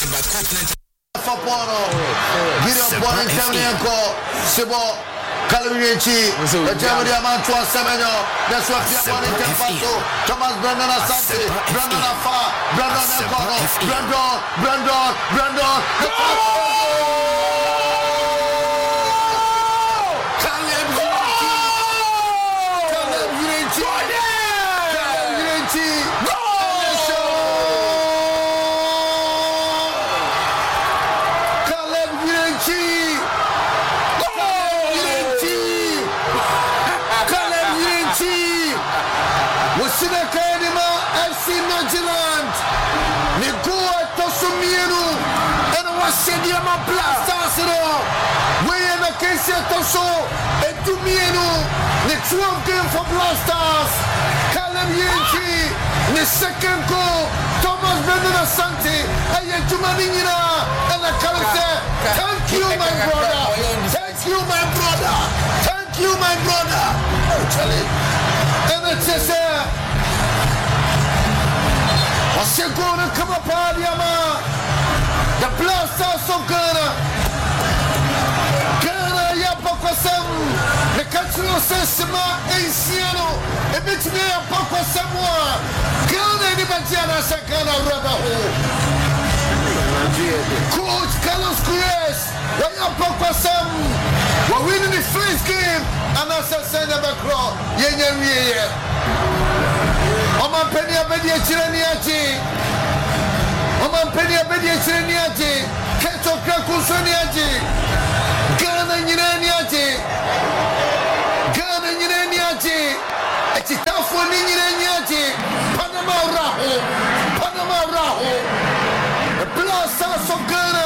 Fapano, Gideon Bonin Temnianko, Sibo, Calvinici, the Germany Amantua Semeno, that's what Fiamani Tempaso, Thomas Brandon Asante, Brandon Afa, Brandon Elkono, Brandon, Sediama Blasters, we in the case of Toso, and Tumieno, the 12th game for Blasters, Caleb Yenchi, the second goal, Thomas Brendan Asante, and Tumanina, and the Caleb. Thank you, my brother. Thank you, my brother. Thank you, my brother. And it's just what's going to come up, Yama? The Blasters of Ghana, Yapakosam, the Cultural Systema, Asiano, a bit me a Pakosamwa, Ghana, the Bajana Sakana Rabaho, Coach Carlos Cruz, Yapakosam, we're winning the first game, and as I said, the Macro, Yenye, Oma Penia Bedia Chiraniachi. Omampenia Bedia Chireniaji, Keto Krakusoniaji, Ghana Yireniaji, Etitafu Niniaji, Panama Raho, the Blasters of Ghana,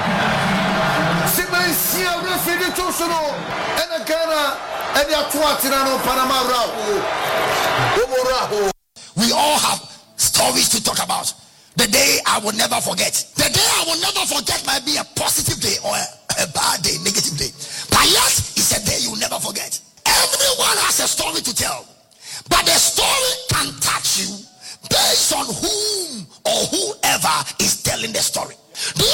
Simencia Refidi Tosuno, and the Ghana, and the Atuatinano Panama Raho. We all have stories to talk about. The day I will never forget. The day I will never forget might be a positive day or a bad day, negative day. But yes, it's a day you will never forget. Everyone has a story to tell. But the story can touch you based on whom or whoever is telling the story. Do you